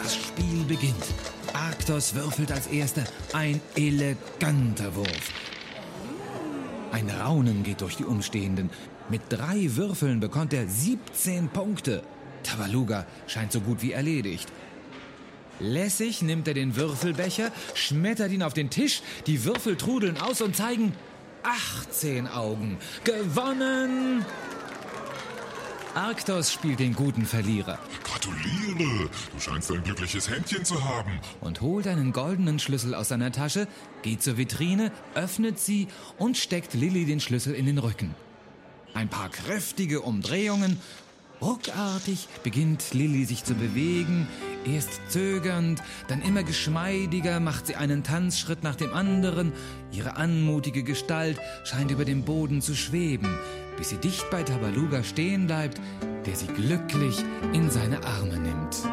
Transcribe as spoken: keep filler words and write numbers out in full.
Das Spiel beginnt. Arktos würfelt als erster. Ein eleganter Wurf. Ein Raunen geht durch die Umstehenden. Mit drei Würfeln bekommt er siebzehn Punkte. Tabaluga scheint so gut wie erledigt. Lässig nimmt er den Würfelbecher, schmettert ihn auf den Tisch, die Würfel trudeln aus und zeigen achtzehn Augen. Gewonnen! Arktos spielt den guten Verlierer. Gratuliere, du scheinst ein glückliches Händchen zu haben. Und holt einen goldenen Schlüssel aus seiner Tasche, geht zur Vitrine, öffnet sie und steckt Lilli den Schlüssel in den Rücken. Ein paar kräftige Umdrehungen. Ruckartig beginnt Lilli sich zu bewegen. Erst zögernd, dann immer geschmeidiger macht sie einen Tanzschritt nach dem anderen. Ihre anmutige Gestalt scheint über dem Boden zu schweben, bis sie dicht bei Tabaluga stehen bleibt, der sie glücklich in seine Arme nimmt.